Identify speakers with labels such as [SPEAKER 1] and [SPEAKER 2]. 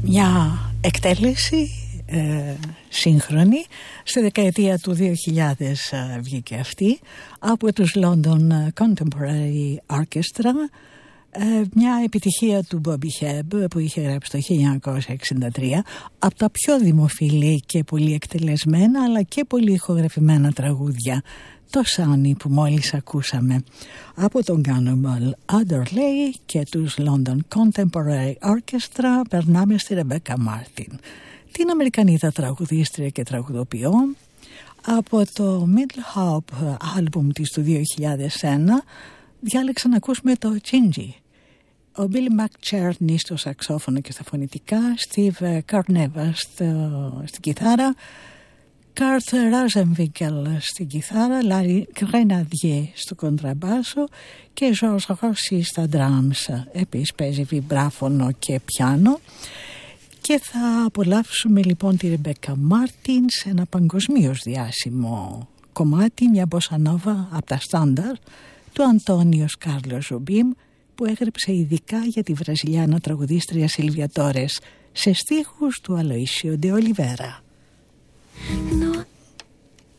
[SPEAKER 1] Μια εκτέλεση σύγχρονη. Στη δεκαετία του 2000 βγήκε αυτή από τους London Contemporary Orchestra, μια επιτυχία του Bobby Hebb που είχε γράψει το 1963, από τα πιο δημοφιλή και πολύ εκτελεσμένα αλλά και πολύ ηχογραφημένα τραγούδια, το Sunny που μόλις ακούσαμε από τον Cannonball Adderley και τους London Contemporary Orchestra. Περνάμε στη Rebecca Martin, την Αμερικανίδα τραγουδίστρια και τραγουδοποιό. Από το Middle Hope άλμπουμ της του 2001 διάλεξα να ακούσουμε το Gingy. Ο Billy McCherney στο σαξόφωνο και στα φωνητικά, Steve Carneva στην κιθάρα, Kurt Rosenwinkel στην κιθάρα, Larry Grenadier στο κοντραμπάσο και George Rossi στα drums. Επίσης παίζει βιμπράφωνο και πιάνο. Και θα απολαύσουμε λοιπόν τη Rebecca Martin σε ένα παγκοσμίως διάσημο κομμάτι, μια μποσανόβα από τα στάνταρ του Αντώνιος Κάρλος Jobim, που έγραψε ειδικά για τη βραζιλιάνα τραγουδίστρια Σίλβια Τόρες σε στίχους του Αλοΐσιο Ντε Ολιβέρα.